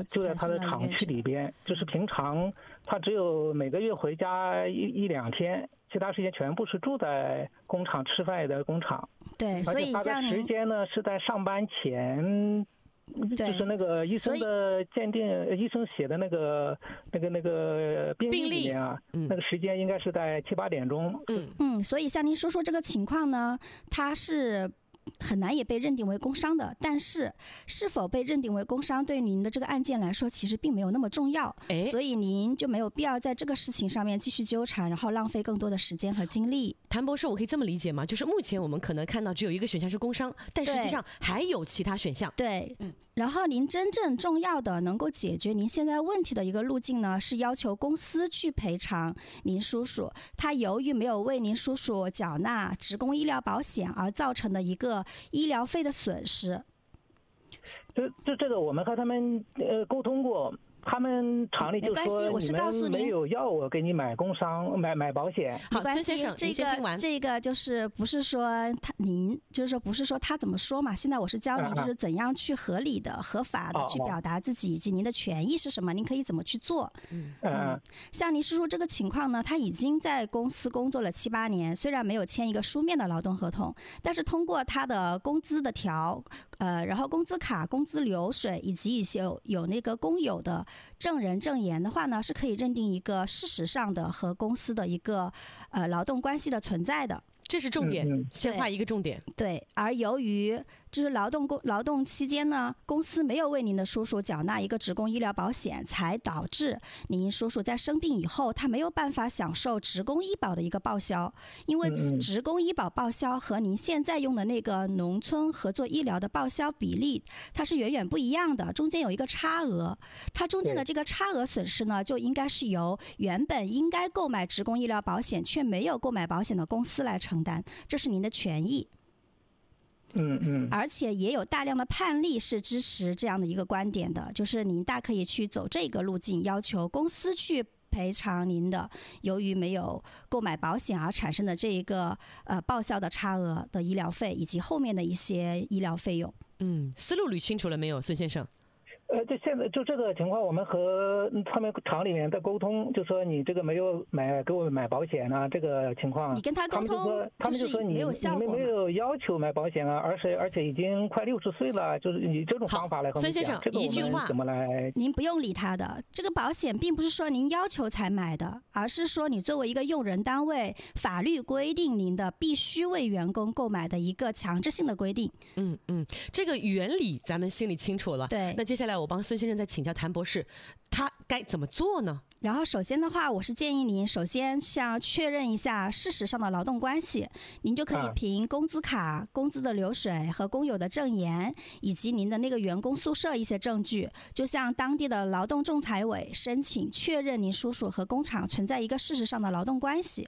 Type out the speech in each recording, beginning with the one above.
就在他的厂区里边，就是平常他只有每个月回家一两天，其他时间全部是住在工厂吃饭的工厂。 对，所以而且他的时间呢是在上班前。就是那个医生的鉴定，医生写的那个病历里面啊，那个时间应该是在7、8点钟。 所以像您说这个情况呢，它是很难也被认定为工伤的，但是是否被认定为工伤对您的这个案件来说其实并没有那么重要，所以您就没有必要在这个事情上面继续纠缠，然后浪费更多的时间和精力。 谭博士，我可以这么理解吗？就是目前我们可能看到只有一个选项是工伤，但实际上还有其他选项。 对，然后您真正重要的能够解决您现在问题的一个路径呢，是要求公司去赔偿您叔叔他由于没有为您叔叔缴纳职工医疗保险而造成的一个医疗费的损失。 这个我们和他们沟通过，他们厂里就说你们没有要我给你买工伤买保险。 好，孙先生， 这个就是不是说您就是说不是说他怎么说嘛？现在我是教您就是怎样去合理的、合法的去表达自己以及您的权益是什么，您可以怎么去做。像您叔叔这个情况呢，他已经在公司工作了7、8年，虽然没有签一个书面的劳动合同，但是通过他的工资的然后工资卡、工资流水以及一些有那个工友的证人证言的话呢，是可以认定一个事实上的和公司的一个劳动关系的存在的。 这是重点，先画一个重点。 对，而由于就是劳动期间呢，公司没有为您的叔叔缴纳一个职工医疗保险，才导致您叔叔在生病以后，他没有办法享受职工医保的一个报销。因为职工医保报销和您现在用的那个农村合作医疗的报销比例，它是远远不一样的，中间有一个差额。它中间的这个差额损失呢，就应该是由原本应该购买职工医疗保险却没有购买保险的公司来承担，这是您的权益。而且也有大量的判例是支持这样的一个观点的，就是您大可以去走这个路径，要求公司去赔偿您的由于没有购买保险而产生的这一个报销的差额的医疗费以及后面的一些医疗费用。 思路捋清楚了没有，孙先生？ 就现在就这个情况，我们和他们厂里面在沟通，就说你这个没有给我买保险啊，这个情况， 你跟他沟通， 他们就说你们没有要求买保险啊，而且已经快60岁了，就是以这种方法来和我们讲。孙先生， 一句话怎么来？ 您不用理他的，这个保险并不是说您要求才买的，而是说你作为一个用人单位，法律规定您的必须为员工购买的一个强制性的规定。 这个原理咱们心里清楚了。 对， 那接下来我帮孙先生再请教谭博士，他该怎么做呢？ 然后首先的话，我是建议您首先像确认一下事实上的劳动关系，您就可以凭工资卡、工资的流水和工友的证言，以及您的那个员工宿舍一些证据，就向当地的劳动仲裁委申请确认您叔叔和工厂存在一个事实上的劳动关系。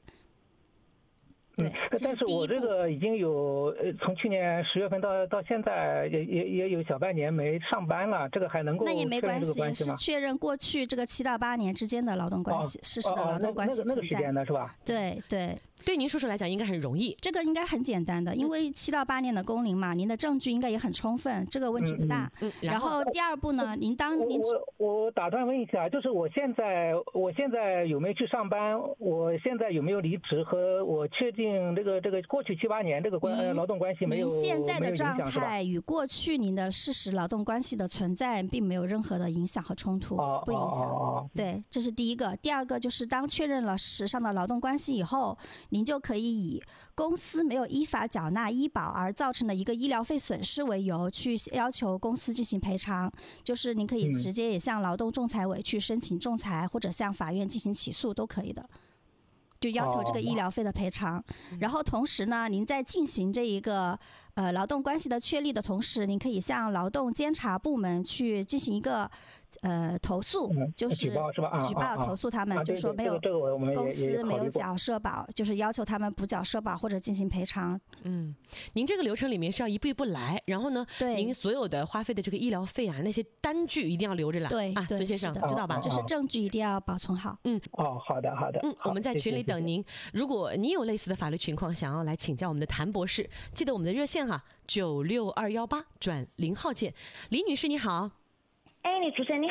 但是我这个已经有从去年10月份到现在也有小半年没上班了，这个还能够那也没关系， 是确认过去这个7到8年之间的劳动关系，事实的劳动关系存在。 那个时间的是吧？ 对您叔叔来讲应该很容易， 这个应该很简单的，因为7到8年的工龄嘛，您的证据应该也很充分，这个问题不大。然后第二步呢， 我打断问一下，就是我现在有没有去上班？我现在有没有离职？和我确定这个过去7、8年这个劳动关系没有？ 您现在的状态与过去您的事实劳动关系的存在并没有任何的影响和冲突，不影响。对，这是第一个。第二个就是当确认了事实上的劳动关系以后，您就可以以公司没有依法缴纳医保而造成的一个医疗费损失为由，去要求公司进行赔偿。就是您可以直接也向劳动仲裁委去申请仲裁，或者向法院进行起诉都可以的，就要求这个医疗费的赔偿。然后同时呢，您在进行这一个劳动关系的确立的同时，您可以向劳动监察部门去进行一个投诉，就是举报投诉他们，就说没有公司没有缴社保，就是要求他们补缴社保或者进行赔偿。 您这个流程里面是要一步一步来，然后呢，您所有的花费的这个医疗费啊，那些单据一定要留着来。 对， 孙先生知道吧？ 就是证据一定要保存好。 好的。 我们在群里等您。如果你有类似的法律情况想要来请教我们的谭博士，记得我们的热线哈，96218转0号键。李女士你好。 你主持人你